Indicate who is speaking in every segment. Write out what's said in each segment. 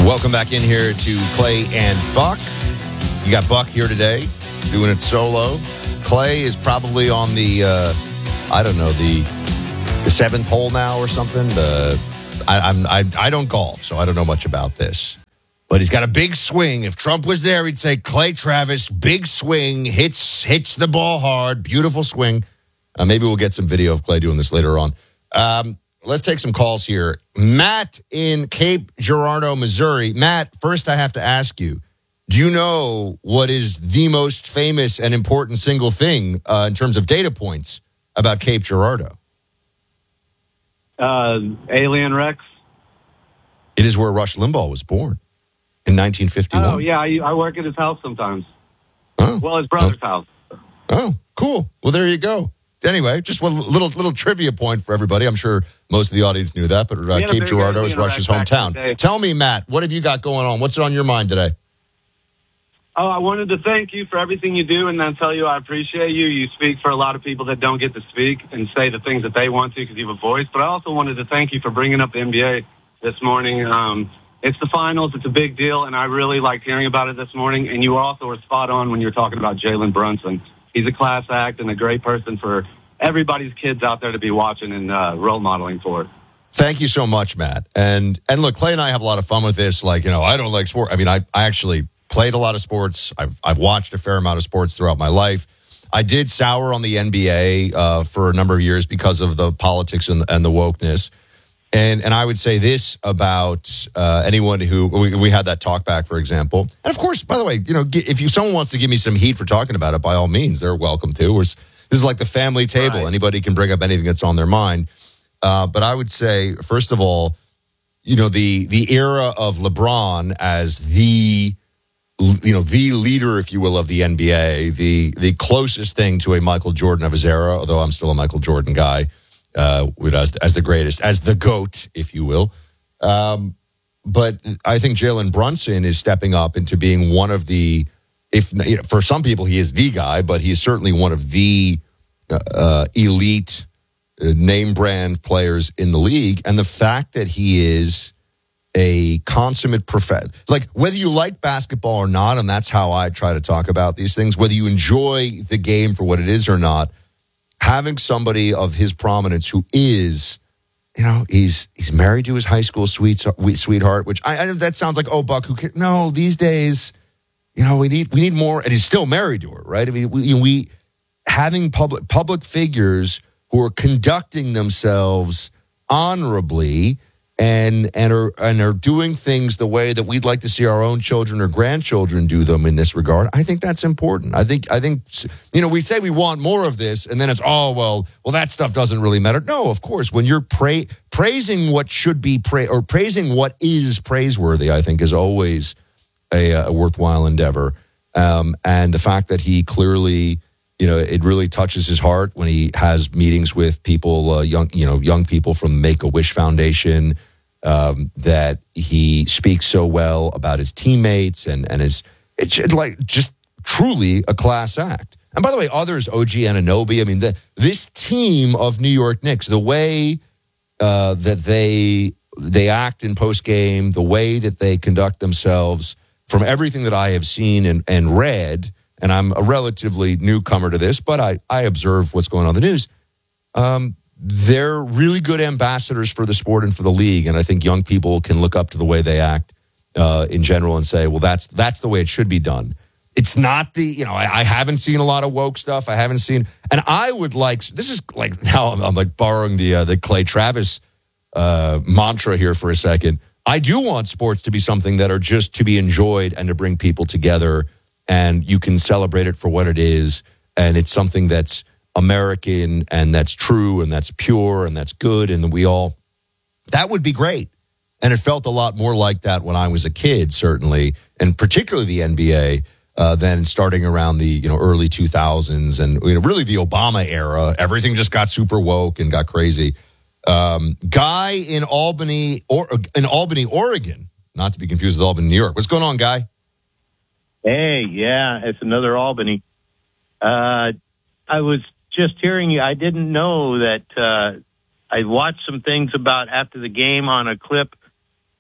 Speaker 1: Welcome back in here to Clay and Buck. You got Buck here today, doing it solo. Clay is probably on the, the seventh hole now or something. I don't golf, so I don't know much about this. But he's got a big swing. If Trump was there, he'd say, Clay Travis, big swing, hits the ball hard, beautiful swing. Maybe we'll get some video of Clay doing this later on. Let's take some calls here. Matt in Cape Girardeau, Missouri. Matt, first I have to ask you, do you know what is the most famous and important single thing in terms of data points about Cape Girardeau?
Speaker 2: Alien Rex.
Speaker 1: It is where Rush Limbaugh was born in 1951.
Speaker 2: Oh, yeah, I work at his house sometimes. Oh. Well, his brother's house.
Speaker 1: Oh, cool. Well, there you go. Anyway, just one little trivia point for everybody. I'm sure most of the audience knew that, but Cape Girardeau is Rush's hometown. Tell me, Matt, what have you got going on? What's on your mind today?
Speaker 2: Oh, I wanted to thank you for everything you do and then tell you I appreciate you. You speak for a lot of people that don't get to speak and say the things that they want to because you have a voice. But I also wanted to thank you for bringing up the NBA this morning. It's the finals. It's a big deal, and I really liked hearing about it this morning. And you also were spot on when you were talking about Jalen Brunson. He's a class act and a great person for everybody's kids out there to be watching and role modeling for.
Speaker 1: Thank you so much, Matt. And look, Clay and I have a lot of fun with this. Like, I don't like sport. I mean, I actually played a lot of sports. I've watched a fair amount of sports throughout my life. I did sour on the NBA for a number of years because of the politics and the wokeness. And I would say this about anyone who we had that talk back, for example. And of course, by the way, if someone wants to give me some heat for talking about it, by all means, they're welcome to. This is like the family table. Right. Anybody can bring up anything that's on their mind. But I would say, first of all, the era of LeBron as the leader, if you will, of the NBA, the closest thing to a Michael Jordan of his era, although I'm still a Michael Jordan guy, as the greatest, as the GOAT, if you will. But I think Jalen Brunson is stepping up into being one of the, for some people he is the guy, but he is certainly one of the elite name brand players in the league. And the fact that he is a consummate like whether you like basketball or not, and that's how I try to talk about these things, whether you enjoy the game for what it is or not, having somebody of his prominence who is, he's married to his high school sweetheart, which I that sounds like, oh, Buck, who cares? No, these days, we need more, and he's still married to her, right? I mean, we having public figures who are conducting themselves honorably and are doing things the way that we'd like to see our own children or grandchildren do them in this regard. I think that's important. I think we say we want more of this, and then it's well that stuff doesn't really matter. No, of course, when you're praising what should be or praising what is praiseworthy, I think is always a worthwhile endeavor. And the fact that he clearly, it really touches his heart when he has meetings with people, young people from Make-A-Wish Foundation, that he speaks so well about his teammates and it's just truly a class act. And by the way, others, OG Anunoby, I mean, this team of New York Knicks, the way that they act in post-game, the way that they conduct themselves, from everything that I have seen and read, and I'm a relatively newcomer to this, but I observe what's going on in the news. They're really good ambassadors for the sport and for the league, and I think young people can look up to the way they act in general and say, well, that's the way it should be done. It's not I haven't seen a lot of woke stuff. I haven't seen, and I would this is like, now I'm like borrowing the Clay Travis mantra here for a second. I do want sports to be something that are just to be enjoyed and to bring people together, and you can celebrate it for what it is, and it's something that's American and that's true and that's pure and that's good, and that would be great. And it felt a lot more like that when I was a kid, certainly, and particularly the NBA, than starting around the early 2000s and really the Obama era. Everything just got super woke and got crazy. Guy in Albany, Oregon, not to be confused with Albany, New York. What's going on, Guy?
Speaker 3: Hey, yeah, it's another Albany. I was just hearing you. I didn't know that I watched some things about after the game on a clip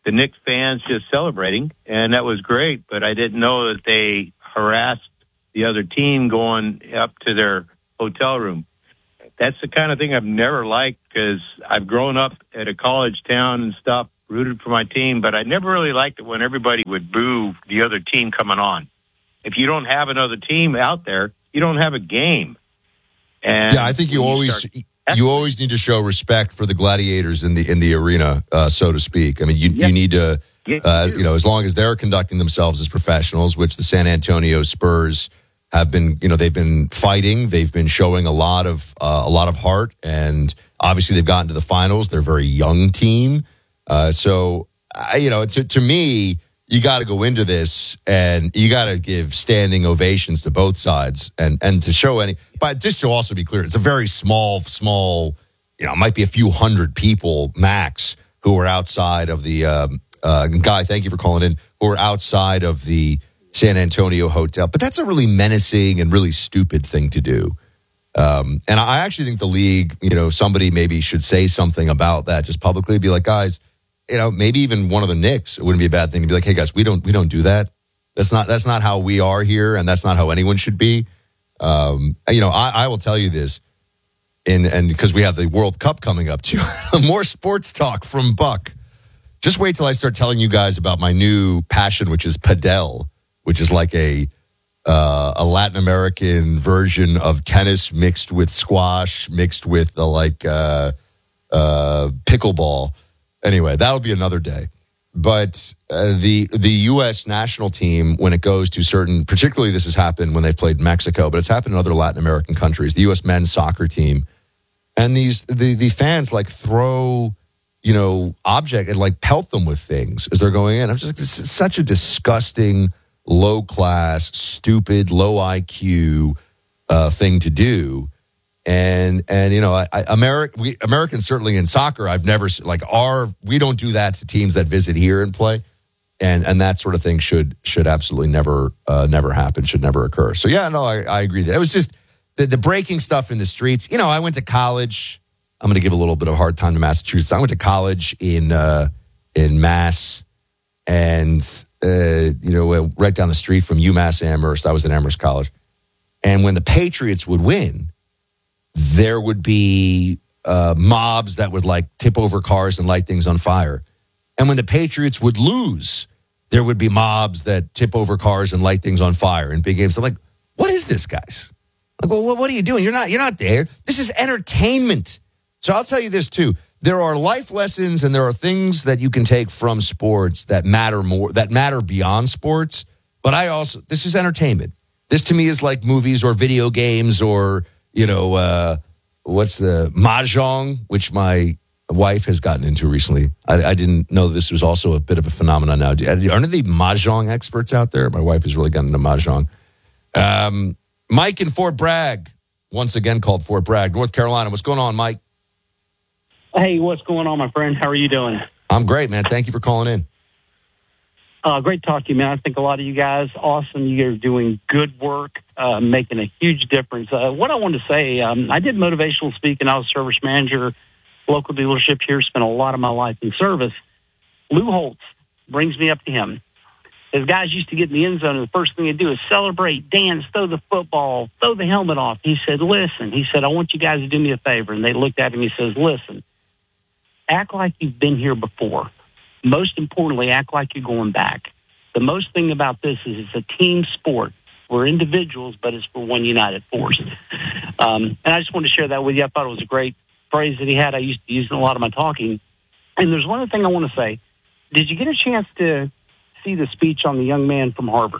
Speaker 3: the Knicks fans just celebrating, and that was great. But I didn't know that they harassed the other team going up to their hotel room. That's the kind of thing I've never liked because I've grown up at a college town and stuff, rooted for my team, but I never really liked it when everybody would boo the other team coming on. If you don't have another team out there, you don't have a game. And
Speaker 1: yeah, I think you always need to show respect for the gladiators in the arena, so to speak. I mean, you need to, as long as they're conducting themselves as professionals, which the San Antonio Spurs have been, they've been fighting. They've been showing a lot of heart, and obviously they've gotten to the finals. They're a very young team. To me, you got to go into this and you got to give standing ovations to both sides and to show but just to also be clear, it's a very small, it might be a few hundred people max who are outside of the, Guy, thank you for calling in, who are outside of the San Antonio hotel. But that's a really menacing and really stupid thing to do. And I actually think the league, somebody maybe should say something about that just publicly, be like, guys, maybe even one of the Knicks, it wouldn't be a bad thing to be like, hey guys, we don't do that. That's not how we are here, and that's not how anyone should be. I will tell you this, and because we have the World Cup coming up too, more sports talk from Buck. Just wait till I start telling you guys about my new passion, which is padel, which is like a Latin American version of tennis mixed with squash, mixed with pickleball. Anyway, that'll be another day. But the U.S. national team, when it goes to certain, particularly this has happened when they've played Mexico, but it's happened in other Latin American countries, the U.S. men's soccer team, and the fans throw, object and pelt them with things as they're going in. I'm just, it's such a disgusting, low class, stupid, low IQ thing to do. And Americans certainly in soccer, I've never we don't do that to teams that visit here and play, and that sort of thing should absolutely never happen, should never occur. So yeah, no, I agree. It was just the breaking stuff in the streets. I went to college. I'm going to give a little bit of a hard time to Massachusetts. I went to college in Mass, and right down the street from UMass Amherst. I was at Amherst College, and when the Patriots would win, there would be mobs that would tip over cars and light things on fire. And when the Patriots would lose, there would be mobs that tip over cars and light things on fire in big games. I'm like, what is this, guys? Well, what are you doing? You're not there. This is entertainment. So I'll tell you this too. There are life lessons and there are things that you can take from sports that matter beyond sports. But this is entertainment. This to me is like movies or video games or what's the mahjong, which my wife has gotten into recently. I didn't know this was also a bit of a phenomenon now. Aren't the mahjong experts out there? My wife has really gotten into mahjong. Mike in Fort Bragg, once again called Fort Bragg, North Carolina. What's going on, Mike?
Speaker 4: Hey, what's going on, my friend? How are you doing?
Speaker 1: I'm great, man. Thank you for calling in.
Speaker 4: Great to talk to you, man. I think a lot of you guys, awesome. You're doing good work, making a huge difference. What I wanted to say, I did motivational speaking. I was service manager, local dealership here, spent a lot of my life in service. Lou Holtz brings me up to him. His guys used to get in the end zone, and the first thing they do is celebrate, dance, throw the football, throw the helmet off. He said, listen, I want you guys to do me a favor. And they looked at him. He says, listen, act like you've been here before. Most importantly, act like you're going back. The most thing about this is it's a team sport. We're individuals, but it's for one united force. And I just wanted to share that with you. I thought it was a great phrase that he had. I used to use it in a lot of my talking. And there's one other thing I want to say. Did you get a chance to see the speech on the young man from Harvard?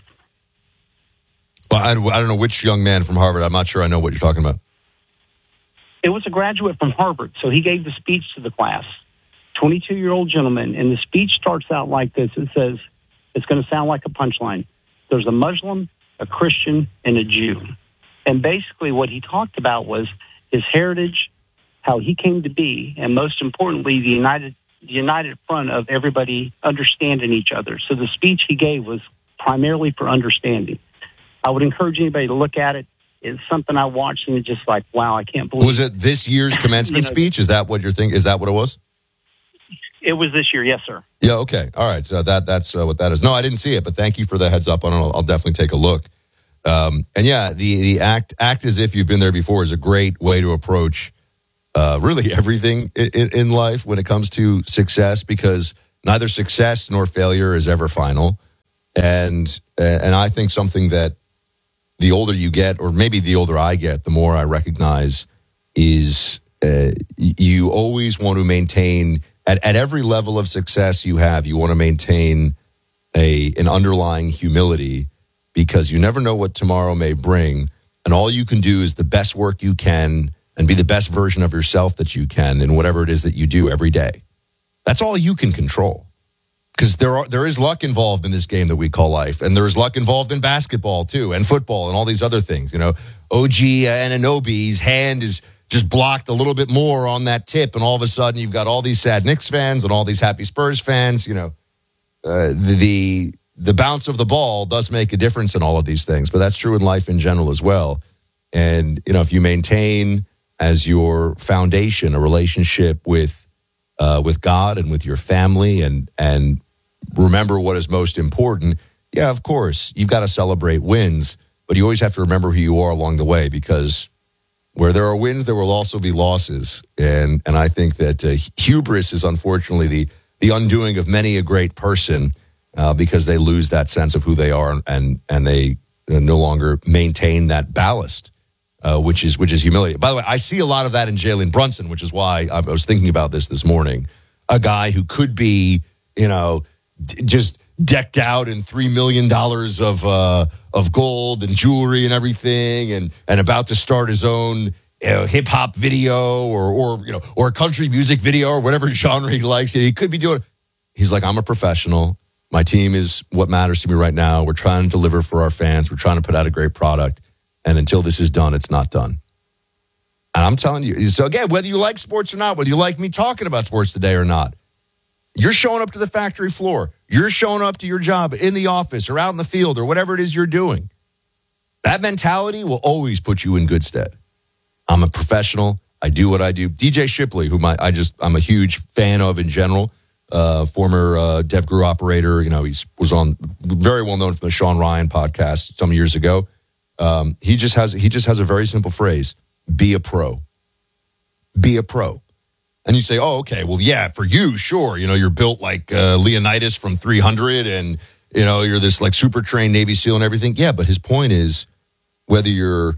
Speaker 1: Well, I don't know which young man from Harvard. I'm not sure I know what you're talking about.
Speaker 4: It was a graduate from Harvard. So he gave the speech to the class. 22-year-old gentleman, and the speech starts out like this. It says, it's going to sound like a punchline. There's a Muslim, a Christian, and a Jew. And basically what he talked about was his heritage, how he came to be, and most importantly, the united front of everybody understanding each other. So the speech he gave was primarily for understanding. I would encourage anybody to look at it. It's something I watched, and it's just like, wow, I can't believe it.
Speaker 1: Was it this year's commencement speech? Is that what you're thinking? Is that what it was?
Speaker 4: It was this year, yes, sir.
Speaker 1: Yeah, okay. All right, so that's what that is. No, I didn't see it, but thank you for the heads up on it. I'll definitely take a look. And yeah, the act as if you've been there before is a great way to approach really everything in life when it comes to success, because neither success nor failure is ever final. And I think something that the older you get, or maybe the older I get, the more I recognize is you always want to maintain, at every level of success you have, you want to maintain an underlying humility, because you never know what tomorrow may bring. And all you can do is the best work you can and be the best version of yourself that you can in whatever it is that you do every day. That's all you can control. Because there is luck involved in this game that we call life. And there is luck involved in basketball, too, and football and all these other things. You know, OG Anunoby's hand is just blocked a little bit more on that tip, and all of a sudden you've got all these sad Knicks fans and all these happy Spurs fans. You know, the bounce of the ball does make a difference in all of these things, but that's true in life in general as well. And, you know, if you maintain as your foundation a relationship with God and with your family, and remember what is most important, yeah, of course, you've got to celebrate wins, but you always have to remember who you are along the way, because where there are wins, there will also be losses. And I think that hubris is unfortunately the undoing of many a great person, because they lose that sense of who they are, and they no longer maintain that ballast, which is humility. By the way, I see a lot of that in Jalen Brunson, which is why I was thinking about this morning. A guy who could be, you know, just decked out in $3 million of gold and jewelry and everything, and about to start his own hip hop video or country music video or whatever genre he likes. He could be doing. He's like, I'm a professional. My team is what matters to me right now. We're trying to deliver for our fans. We're trying to put out a great product. And until this is done, it's not done. And I'm telling you, so again, whether you like sports or not, whether you like me talking about sports today or not, you're showing up to the factory floor. You're showing up to your job in the office or out in the field or whatever it is you're doing. That mentality will always put you in good stead. I'm a professional. I do what I do. DJ Shipley, whom I'm a huge fan of in general, former DevGuru operator. You know, he was on very well known from the Sean Ryan podcast some years ago. He just has a very simple phrase: be a pro. Be a pro. And you say, oh, okay, well, yeah, for you, sure. You know, you're built like Leonidas from 300, and, you know, you're this like super trained Navy SEAL and everything. Yeah, but his point is, whether you're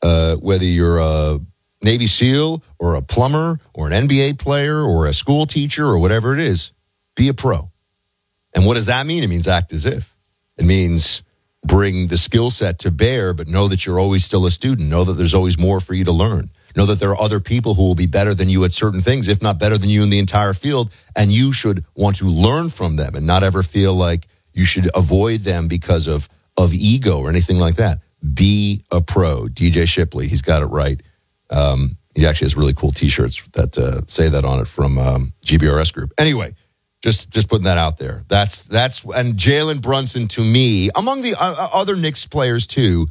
Speaker 1: a Navy SEAL or a plumber or an NBA player or a school teacher or whatever it is, be a pro. And what does that mean? It means act as if. It means bring the skill set to bear, but know that you're always still a student. Know that there's always more for you to learn. Know that there are other people who will be better than you at certain things, if not better than you in the entire field, and you should want to learn from them and not ever feel like you should avoid them because of ego or anything like that. Be a pro. DJ Shipley, he's got it right. He actually has really cool T-shirts that say that on it from GBRS Group. Anyway, just putting that out there. That's and Jalen Brunson, to me, among the other Knicks players too,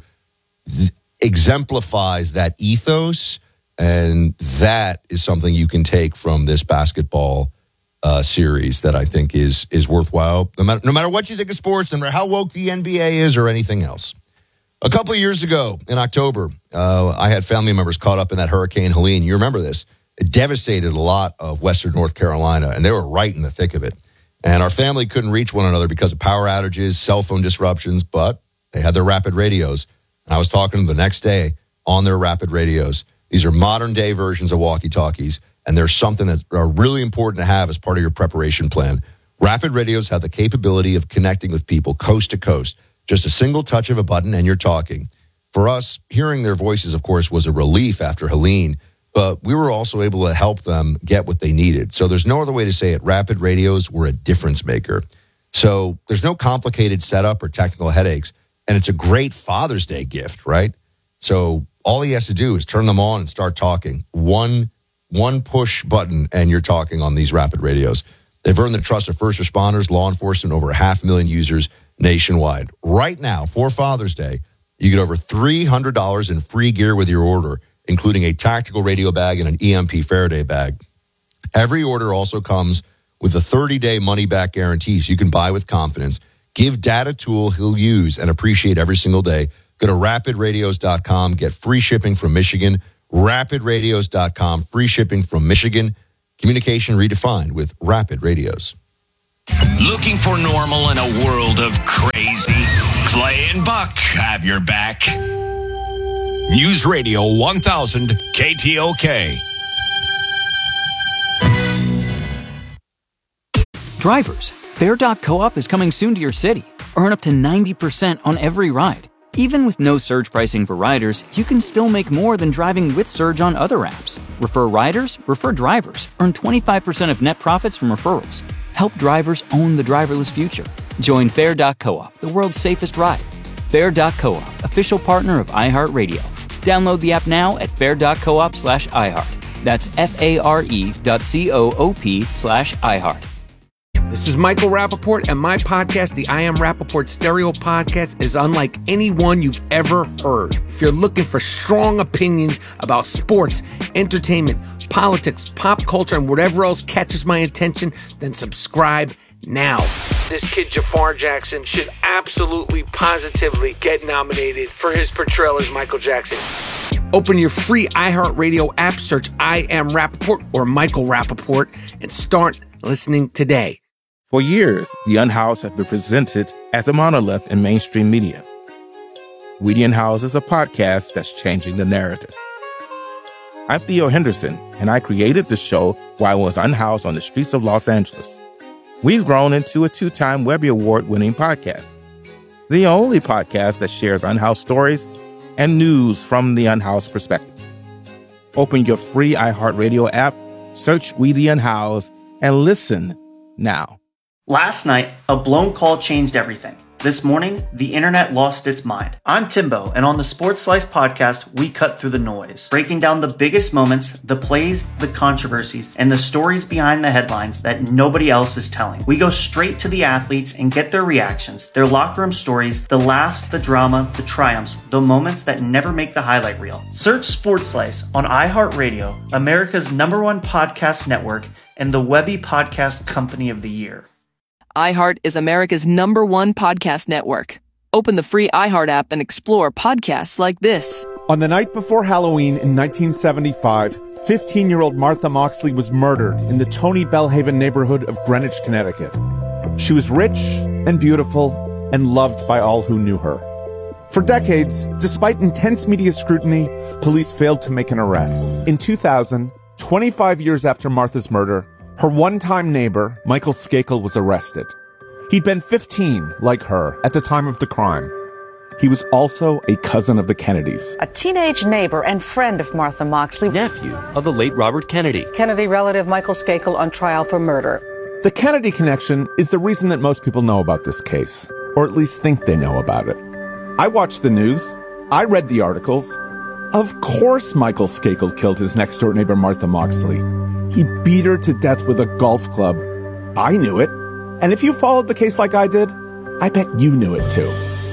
Speaker 1: exemplifies that ethos. And that is something you can take from this basketball series that I think is worthwhile, no matter what you think of sports, no matter how woke the NBA is or anything else. A couple of years ago in October, I had family members caught up in that Hurricane Helene. You remember this. It devastated a lot of Western North Carolina, and they were right in the thick of it. And our family couldn't reach one another because of power outages, cell phone disruptions, but they had their rapid radios. And I was talking to them the next day on their rapid radios. These are modern-day versions of walkie-talkies, and there's something that's really important to have as part of your preparation plan. Rapid radios have the capability of connecting with people coast to coast. Just a single touch of a button, and you're talking. For us, hearing their voices, of course, was a relief after Helene, but we were also able to help them get what they needed. So there's no other way to say it. Rapid radios were a difference maker. So there's no complicated setup or technical headaches, and it's a great Father's Day gift, right? So all he has to do is turn them on and start talking. One push button, and you're talking on these rapid radios. They've earned the trust of first responders, law enforcement, over 500,000 users nationwide. Right now, for Father's Day, you get over $300 in free gear with your order, including a tactical radio bag and an EMP Faraday bag. Every order also comes with a 30-day money-back guarantee, so you can buy with confidence. Give Dad a tool he'll use and appreciate every single day. Go to rapidradios.com. Get free shipping from Michigan. Rapidradios.com. Free shipping from Michigan. Communication redefined with Rapid Radios.
Speaker 5: Looking for normal in a world of crazy? Clay and Buck have your back. News Radio 1000 KTOK.
Speaker 6: Drivers, Fair.coop is coming soon to your city. Earn up to 90% on every ride. Even with no surge pricing for riders, you can still make more than driving with surge on other apps. Refer riders, refer drivers. Earn 25% of net profits from referrals. Help drivers own the driverless future. Join Fair.coop, the world's safest ride. Fair.coop, official partner of iHeartRadio. Download the app now at fair.coop/iHeart. That's FARE.coop/iHeart.
Speaker 7: This is Michael Rappaport, and my podcast, the I Am Rappaport Stereo Podcast, is unlike any one you've ever heard. If you're looking for strong opinions about sports, entertainment, politics, pop culture, and whatever else catches my attention, then subscribe now. This kid, Jafar Jackson, should absolutely, positively get nominated for his portrayal as Michael Jackson. Open your free iHeartRadio app, search I Am Rappaport or Michael Rappaport, and start listening today.
Speaker 8: For years, The Unhoused has been presented as a monolith in mainstream media. We the Unhoused is a podcast that's changing the narrative. I'm Theo Henderson, and I created the show while I was unhoused on the streets of Los Angeles. We've grown into a 2-time Webby Award-winning podcast, the only podcast that shares unhoused stories and news from the unhoused perspective. Open your free iHeartRadio app, search We the Unhoused, and listen now.
Speaker 9: Last night, a blown call changed everything. This morning, the internet lost its mind. I'm Timbo, and on the Sports Slice podcast, we cut through the noise, breaking down the biggest moments, the plays, the controversies, and the stories behind the headlines that nobody else is telling. We go straight to the athletes and get their reactions, their locker room stories, the laughs, the drama, the triumphs, the moments that never make the highlight reel. Search Sports Slice on iHeartRadio, America's #1 podcast network, and the Webby Podcast Company of the Year.
Speaker 10: iHeart is America's #1 podcast network. Open the free iHeart app and explore podcasts like this.
Speaker 11: On the night before Halloween in 1975, 15-year-old Martha Moxley was murdered in the Tony Bellhaven neighborhood of Greenwich, Connecticut. She was rich and beautiful and loved by all who knew her. For decades, despite intense media scrutiny, police failed to make an arrest. In 2000, 25 years after Martha's murder, her one-time neighbor, Michael Skakel, was arrested. He'd been 15, like her, at the time of the crime. He was also a cousin of the Kennedys.
Speaker 12: A teenage neighbor and friend of Martha Moxley.
Speaker 13: Nephew of the late Robert Kennedy.
Speaker 12: Kennedy relative Michael Skakel on trial for murder.
Speaker 11: The Kennedy connection is the reason that most people know about this case, or at least think they know about it. I watched the news. I read the articles. Of course Michael Skakel killed his next-door neighbor Martha Moxley. He beat her to death with a golf club. I knew it. And if you followed the case like I did, I bet you knew it too.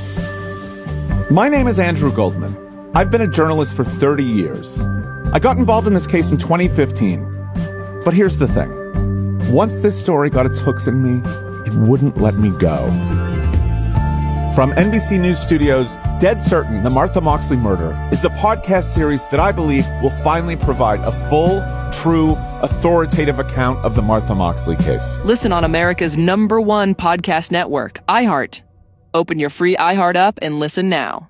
Speaker 11: My name is Andrew Goldman. I've been a journalist for 30 years. I got involved in this case in 2015. But here's the thing. Once this story got its hooks in me, it wouldn't let me go. From NBC News Studios, Dead Certain, The Martha Moxley Murder is a podcast series that I believe will finally provide a full, true, authoritative account of the Martha Moxley case.
Speaker 10: Listen on America's #1 podcast network, iHeart. Open your free iHeart app and listen now.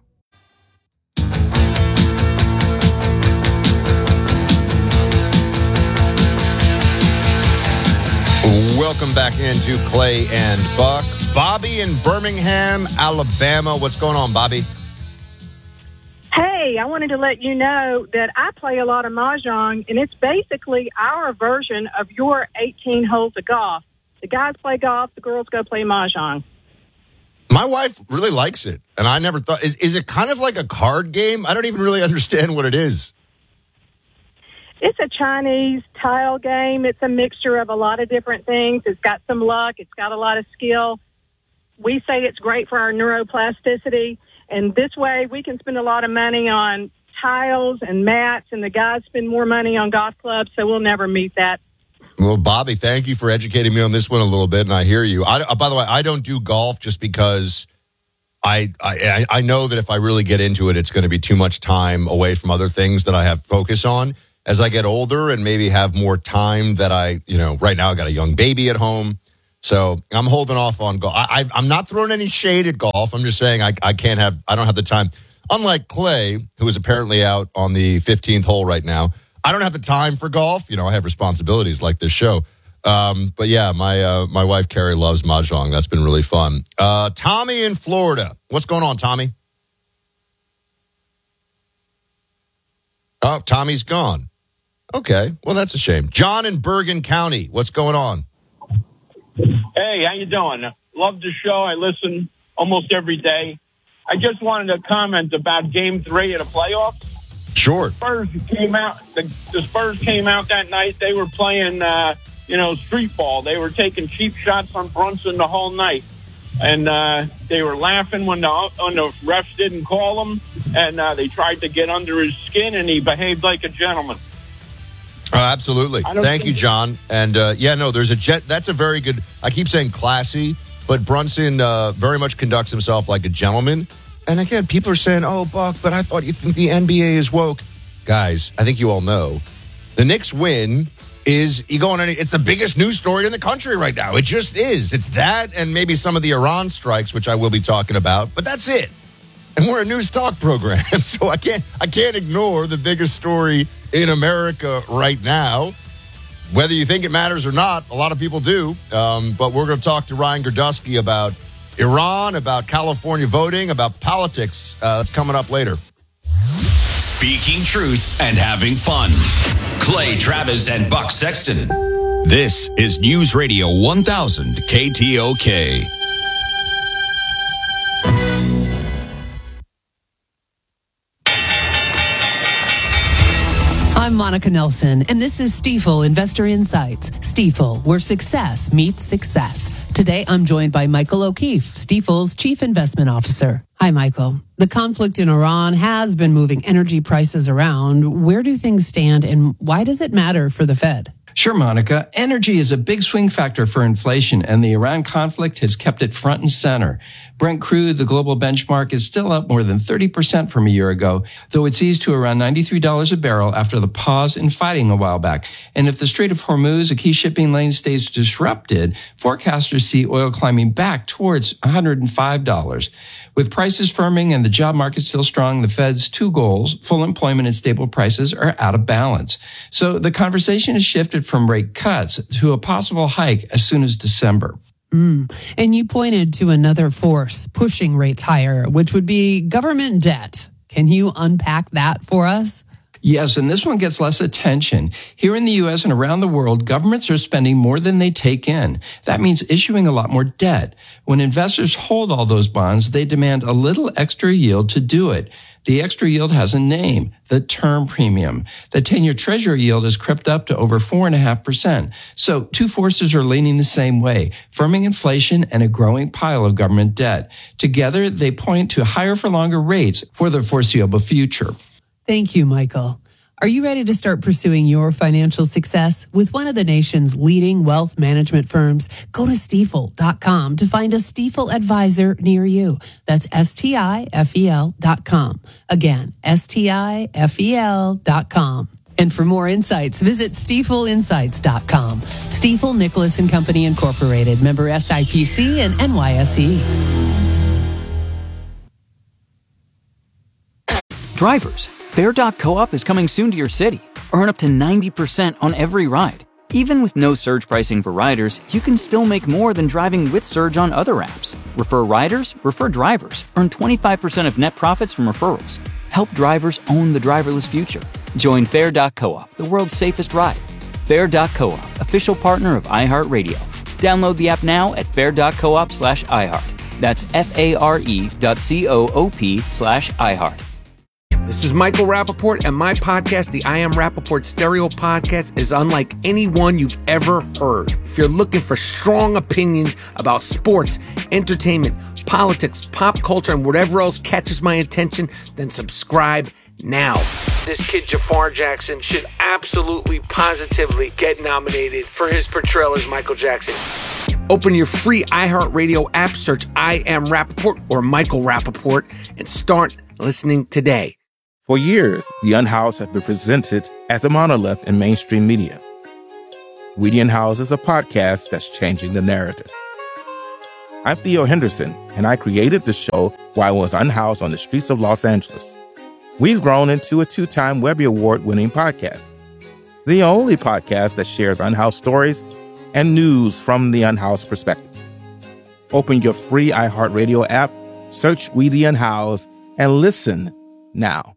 Speaker 1: Welcome back into Clay and Buck. Bobby in Birmingham, Alabama. What's going on, Bobby?
Speaker 14: Hey, I wanted to let you know that I play a lot of Mahjong, and it's basically our version of your 18 holes of golf. The guys play golf, the girls go play Mahjong.
Speaker 1: My wife really likes it, and I never thought... Is it kind of like a card game? I don't even really understand what it is.
Speaker 14: It's a Chinese tile game. It's a mixture of a lot of different things. It's got some luck. It's got a lot of skill. We say it's great for our neuroplasticity. And this way, we can spend a lot of money on tiles and mats, and the guys spend more money on golf clubs, so we'll never meet that
Speaker 1: Well, Bobby, thank you for educating me on this one a little bit, and I hear you. By the way, I don't do golf just because I know that if I really get into it, it's going to be too much time away from other things that I have focus on. As I get older and maybe have more time that right now I got a young baby at home. So I'm holding off on golf. I'm not throwing any shade at golf. I'm just saying I don't have the time. Unlike Clay, who is apparently out on the 15th hole right now, I don't have the time for golf. I have responsibilities like this show. But yeah, my wife Carrie loves mahjong. That's been really fun. Tommy in Florida. What's going on, Tommy? Oh, Tommy's gone. Okay, well, that's a shame. John in Bergen County. What's going on?
Speaker 15: Hey, how you doing? Love the show. I listen almost every day. I just wanted to comment about Game 3 of the playoffs.
Speaker 1: Sure.
Speaker 15: The Spurs came out. The Spurs came out that night. They were playing, street ball. They were taking cheap shots on Brunson the whole night, and they were laughing when the refs didn't call him, and they tried to get under his skin, and he behaved like a gentleman.
Speaker 1: Absolutely. Thank you, John. And there's that's a very good, I keep saying classy, but Brunson very much conducts himself like a gentleman. And again, people are saying, oh, Buck, but I thought you think the NBA is woke. Guys, I think you all know the Knicks win is it's the biggest news story in the country right now. It just is. It's that and maybe some of the Iran strikes, which I will be talking about, but that's it. And we're a news talk program, so I can't ignore the biggest story in America right now. Whether you think it matters or not, a lot of people do. But we're going to talk to Ryan Girdusky about Iran, about California voting, about politics. That's coming up later.
Speaker 5: Speaking truth and having fun. Clay Travis and Buck Sexton. This is News Radio 1000 KTOK.
Speaker 16: I'm Monica Nelson, and this is Stifel Investor Insights. Stifel, where success meets success. Today, I'm joined by Michael O'Keefe, Stifel's Chief Investment Officer. Hi, Michael. The conflict in Iran has been moving energy prices around. Where do things stand, and why does it matter for the Fed?
Speaker 17: Sure, Monica. Energy is a big swing factor for inflation, and the Iran conflict has kept it front and center. Brent crude, the global benchmark, is still up more than 30% from a year ago, though it's eased to around $93 a barrel after the pause in fighting a while back. And if the Strait of Hormuz, a key shipping lane, stays disrupted, forecasters see oil climbing back towards $105. With prices firming and the job market still strong, the Fed's two goals, full employment and stable prices, are out of balance. So the conversation has shifted from rate cuts to a possible hike as soon as December.
Speaker 16: And you pointed to another force pushing rates higher, which would be government debt. Can you unpack that for us?
Speaker 17: Yes, and this one gets less attention. Here in the U.S. and around the world, governments are spending more than they take in. That means issuing a lot more debt. When investors hold all those bonds, they demand a little extra yield to do it. The extra yield has a name, the term premium. The 10-year Treasury yield has crept up to over 4.5%. So two forces are leaning the same way, firming inflation and a growing pile of government debt. Together, they point to higher for longer rates for the foreseeable future.
Speaker 16: Thank you, Michael. Are you ready to start pursuing your financial success with one of the nation's leading wealth management firms? Go to Stifel.com to find a Stifel advisor near you. That's STIFEL.com. Again, STIFEL.com. And for more insights, visit StifelInsights.com. Stifel Nicholas and Company Incorporated, member SIPC and NYSE.
Speaker 6: Drivers, Fair.coop is coming soon to your city. Earn up to 90% on every ride. Even with no surge pricing for riders, you can still make more than driving with surge on other apps. Refer riders, refer drivers. Earn 25% of net profits from referrals. Help drivers own the driverless future. Join Fair.coop, the world's safest ride. Fair.coop, official partner of iHeartRadio. Download the app now at fair.coop/iHeart. That's FARE.coop/iHeart.
Speaker 7: This is Michael Rappaport, and my podcast, the I Am Rappaport Stereo Podcast, is unlike anyone you've ever heard. If you're looking for strong opinions about sports, entertainment, politics, pop culture, and whatever else catches my attention, then subscribe now. this kid Jafar Jackson should absolutely, positively get nominated for his portrayal as Michael Jackson. Open your free iHeartRadio app, search I Am Rappaport or Michael Rappaport, and start listening today.
Speaker 8: For years, The Unhoused has been presented as a monolith in mainstream media. We the Unhoused is a podcast that's changing the narrative. I'm Theo Henderson, and I created the show while I was unhoused on the streets of Los Angeles. We've grown into a 2-time Webby Award-winning podcast, the only podcast that shares unhoused stories and news from the unhoused perspective. Open your free iHeartRadio app, search We the Unhoused, and listen now.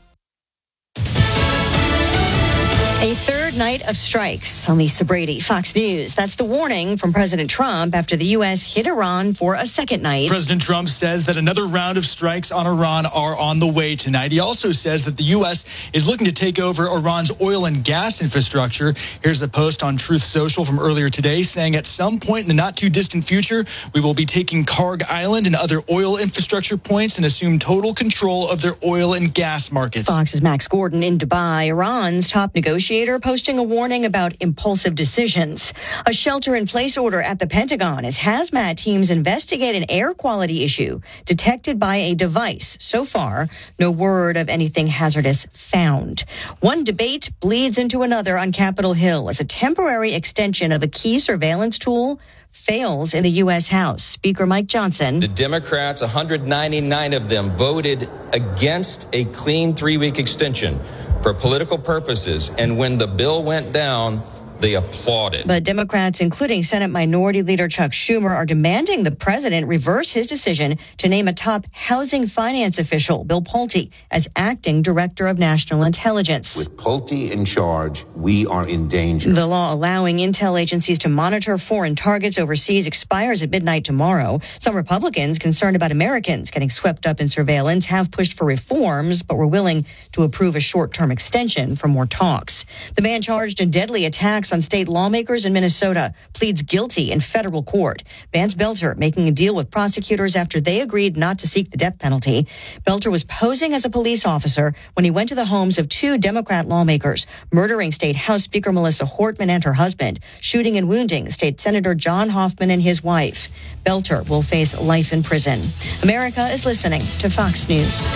Speaker 18: A third night of strikes on Lisa Brady, Fox News. That's the warning from President Trump after the U.S. hit Iran for a second night.
Speaker 19: President Trump says that another round of strikes on Iran are on the way tonight. He also says that the U.S. is looking to take over Iran's oil and gas infrastructure. Here's a post on Truth Social from earlier today saying at some point in the not-too-distant future, we will be taking Karg Island and other oil infrastructure points and assume total control of their oil and gas markets.
Speaker 18: Fox's Max Gordon in Dubai, Iran's top negotiator, posting a warning about impulsive decisions. A shelter-in-place order at the Pentagon as hazmat teams investigate an air quality issue detected by a device. So far, no word of anything hazardous found. One debate bleeds into another on Capitol Hill as a temporary extension of a key surveillance tool fails in the U.S. House. Speaker Mike Johnson.
Speaker 20: The Democrats, 199 of them, voted against a clean 3-week extension for political purposes. And when the bill went down, they applauded.
Speaker 18: But Democrats, including Senate Minority Leader Chuck Schumer, are demanding the president reverse his decision to name a top housing finance official, Bill Pulte, as acting director of national intelligence.
Speaker 21: With Pulte in charge, we are in danger.
Speaker 18: The law allowing intel agencies to monitor foreign targets overseas expires at midnight tomorrow. Some Republicans concerned about Americans getting swept up in surveillance have pushed for reforms, but were willing to approve a short-term extension for more talks. The man charged in deadly attacks on state lawmakers in Minnesota pleads guilty in federal court. Vance Belter making a deal with prosecutors after they agreed not to seek the death penalty. Belter was posing as a police officer when he went to the homes of 2 Democrat lawmakers, murdering State House Speaker Melissa Hortman and her husband, shooting and wounding State Senator John Hoffman and his wife. Belter will face life in prison. America is listening to Fox News.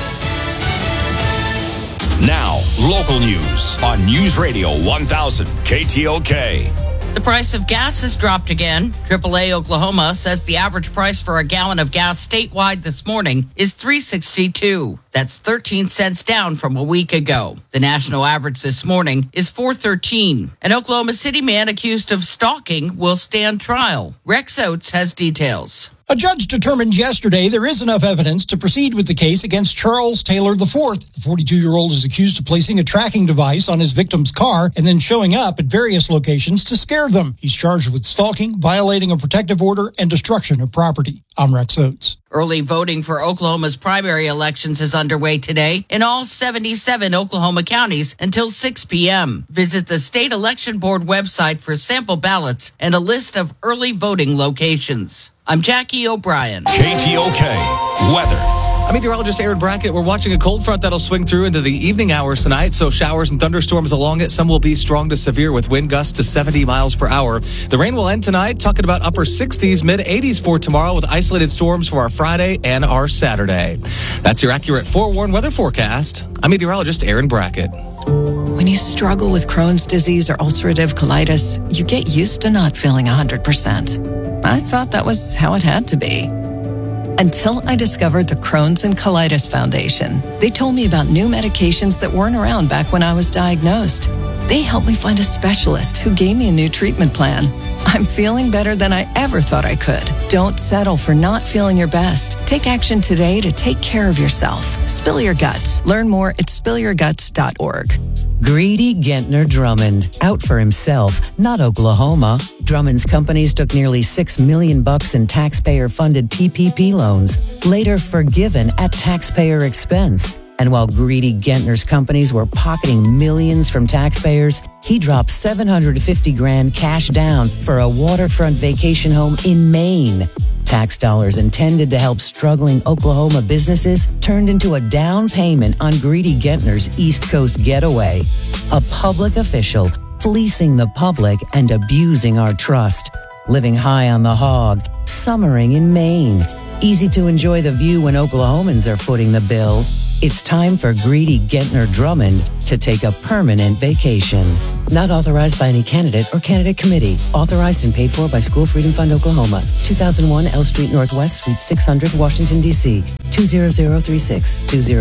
Speaker 5: Now, local news on News Radio 1000 KTOK.
Speaker 22: The price of gas has dropped again. AAA Oklahoma says the average price for a gallon of gas statewide this morning is $3.62. That's 13 cents down from a week ago. The national average this morning is $4.13. An Oklahoma City man accused of stalking will stand trial. Rex Oates has details.
Speaker 23: A judge determined yesterday there is enough evidence to proceed with the case against Charles Taylor IV. The 42-year-old is accused of placing a tracking device on his victim's car and then showing up at various locations to scare them. He's charged with stalking, violating a protective order, and destruction of property. I'm Rex Oates.
Speaker 22: Early voting for Oklahoma's primary elections is underway today in all 77 Oklahoma counties until 6 p.m. Visit the State Election Board website for sample ballots and a list of early voting locations. I'm Jackie O'Brien.
Speaker 5: KTOK weather.
Speaker 24: I'm meteorologist Aaron Brackett. We're watching a cold front that'll swing through into the evening hours tonight, so showers and thunderstorms along it. Some will be strong to severe with wind gusts to 70 miles per hour. The rain will end tonight, talking about upper 60s, mid 80s for tomorrow with isolated storms for our Friday and our Saturday. That's your accurate forewarned weather forecast. I'm meteorologist Aaron Brackett.
Speaker 25: When you struggle with Crohn's disease or ulcerative colitis, you get used to not feeling 100%. I thought that was how it had to be. Until I discovered the Crohn's and Colitis Foundation. They told me about new medications that weren't around back when I was diagnosed. They helped me find a specialist who gave me a new treatment plan. I'm feeling better than I ever thought I could. Don't settle for not feeling your best. Take action today to take care of yourself. Spill your guts. Learn more at spillyourguts.org.
Speaker 26: Greedy Gentner Drummond, out for himself, not Oklahoma. Drummond's companies took nearly $6 million in taxpayer-funded PPP loans, later forgiven at taxpayer expense. And while greedy Gentner's companies were pocketing millions from taxpayers, he dropped $750,000 cash down for a waterfront vacation home in Maine. Tax dollars intended to help struggling Oklahoma businesses turned into a down payment on greedy Gentner's East Coast getaway. A public official fleecing the public and abusing our trust. Living high on the hog, summering in Maine. Easy to enjoy the view when Oklahomans are footing the bill. It's time for greedy Gentner Drummond to take a permanent vacation. Not authorized by any candidate or candidate committee. Authorized and paid for by School Freedom Fund, Oklahoma. 2001 L Street Northwest, Suite 600, Washington, D.C. 20036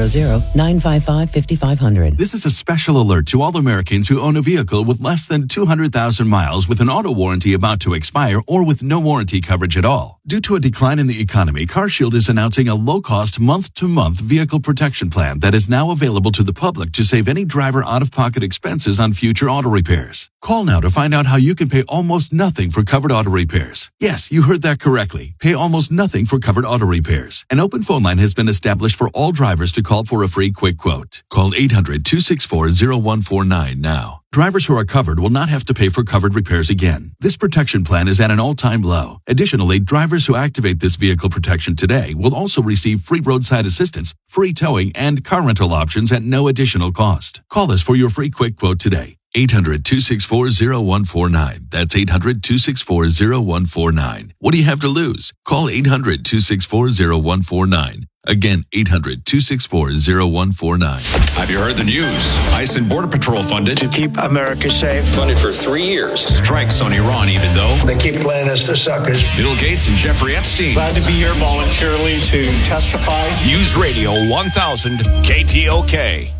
Speaker 26: 200-955-5500.
Speaker 2: This is a special alert to all Americans who own a vehicle with less than 200,000 miles with an auto warranty about to expire or with no warranty coverage at all. Due to a decline in the economy, CarShield is announcing a low-cost month-to-month vehicle protection plan that is now available to the public to save any driver out-of-pocket expenses on future auto repairs. Call now to find out how you can pay almost nothing for covered auto repairs. Yes, you heard that correctly. Pay almost nothing for covered auto repairs. An open phone line has been established for all drivers to call for a free quick quote. Call 800-264-0149 now. Drivers who are covered will not have to pay for covered repairs again. This protection plan is at an all-time low. Additionally, drivers who activate this vehicle protection today will also receive free roadside assistance, free towing, and car rental options at no additional cost. Call us for your free quick quote today. 800-264-0149. That's 800-264-0149. What do you have to lose? Call 800-264-0149. Again, 800-264-0149.
Speaker 5: Have you heard the news? ICE and Border Patrol funded
Speaker 3: to keep America safe.
Speaker 20: Funded for 3 years.
Speaker 5: Strikes on Iran, even though
Speaker 3: they keep playing us for suckers.
Speaker 5: Bill Gates and Jeffrey Epstein.
Speaker 3: Glad to be here voluntarily to testify.
Speaker 5: News Radio 1000 KTOK.